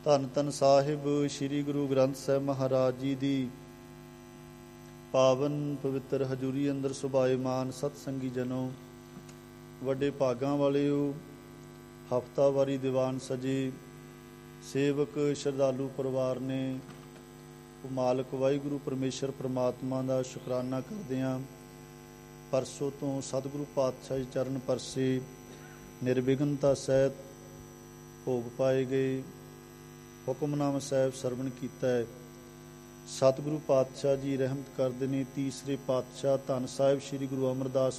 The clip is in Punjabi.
ਧੰਨ ਧੰਨ ਸਾਹਿਬ ਸ੍ਰੀ ਗੁਰੂ ਗ੍ਰੰਥ ਸਾਹਿਬ ਮਹਾਰਾਜ ਜੀ ਦੀ ਪਾਵਨ ਪਵਿੱਤਰ ਹਜ਼ੂਰੀ ਅੰਦਰ ਸੁਭਾਏਮਾਨ ਸਤਸੰਗੀ ਜਨੋ, ਵੱਡੇ ਭਾਗਾਂ ਵਾਲਿਓ, ਹਫ਼ਤਾਵਾਰੀ ਦੀਵਾਨ ਸਜੇ ਸੇਵਕ ਸ਼ਰਧਾਲੂ ਪਰਿਵਾਰ ਨੇ, ਮਾਲਕ ਵਾਹਿਗੁਰੂ ਪਰਮੇਸ਼ਰ ਪ੍ਰਮਾਤਮਾ ਦਾ ਸ਼ੁਕਰਾਨਾ ਕਰਦੇ ਹਾਂ। ਪਰਸੋਂ ਤੋਂ ਸਤਿਗੁਰੂ ਪਾਤਸ਼ਾਹੀ ਚਰਨ ਪਰਸੇ ਨਿਰਵਿਘਨਤਾ ਸਹਿਤ ਭੋਗ ਪਾਏ ਗਏ। ਹੁਕਮਨਾਮਾ ਸਾਹਿਬ ਸਰਵਣ ਕੀਤਾ ਹੈ। ਸਤਿਗੁਰੂ ਪਾਤਸ਼ਾਹ ਜੀ ਰਹਿਮਤ ਕਰਦੇ ਨੇ। ਤੀਸਰੇ ਪਾਤਸ਼ਾਹ ਧੰਨ ਸਾਹਿਬ ਸ੍ਰੀ ਗੁਰੂ ਅਮਰਦਾਸ